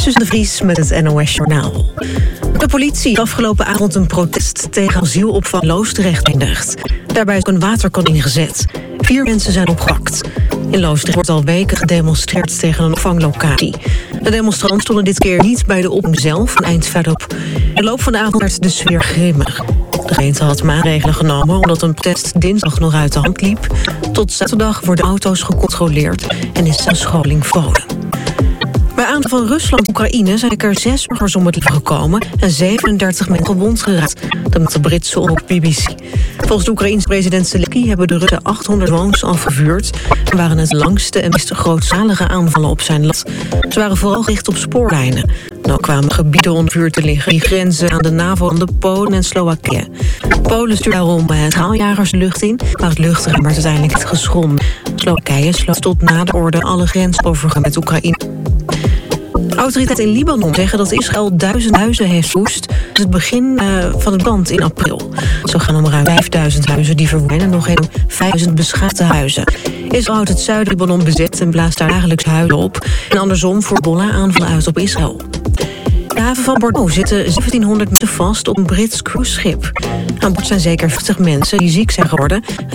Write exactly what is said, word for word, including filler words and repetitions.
Suze de Vries met het N O S Journaal. De politie heeft afgelopen avond een protest tegen asielopvang Loosdrecht eindigd. Daarbij is een waterkan ingezet. Vier mensen zijn opgepakt. In Loosdrecht wordt al weken gedemonstreerd tegen een opvanglocatie. De demonstranten stonden dit keer niet bij de opvang zelf, een eind verderop. In de loop van de avond werd de sfeer grimmig. De gemeente had maatregelen genomen omdat een protest dinsdag nog uit de hand liep. Tot zaterdag worden auto's gecontroleerd en is de scholing verboden. Bij aanval van Rusland en Oekraïne zijn er zes burgers om het leven gekomen en zevenendertig mensen gewond geraakt. Dat meldt de Britse omroep B B C. Volgens de Oekraïense president Zelensky hebben de Russen achthonderd drones afgevuurd en waren het langste en meest grootschalige aanvallen op zijn land. Ze waren vooral gericht op spoorlijnen. Nou kwamen gebieden onder vuur te liggen die grenzen aan de NAVO-landen Polen en Slowakije. Polen stuurde daarom schaaljagers de lucht in, maar het luchtruim werd uiteindelijk niet geschonden. Slowakije sloot tot na de orde alle grensovergangen met Oekraïne. Autoriteiten in Libanon zeggen dat Israël duizend huizen heeft verwoest. Het is het begin uh, van de brand in april. Zo gaan om ruim vijfduizend huizen die verwoest zijn en nog geen vijfduizend beschadigde huizen. Israël houdt het zuiden Libanon bezet en blaast daar dagelijks huilen op. En andersom voert Hezbollah aanvallen uit op Israël. In de haven van Bordeaux zitten zeventienhonderd mensen vast op een Brits cruiseschip. Aan boord zijn zeker vijftig mensen die ziek zijn geworden.